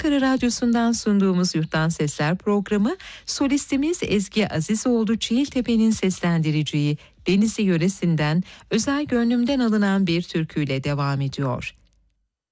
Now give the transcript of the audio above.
Ankara Radyosu'ndan sunduğumuz Yurttan Sesler programı, solistimiz Ezgi Azizoğlu Çiğiltepe'nin seslendireceği Denizli yöresinden Özel Gönlümden alınan bir türküyle devam ediyor.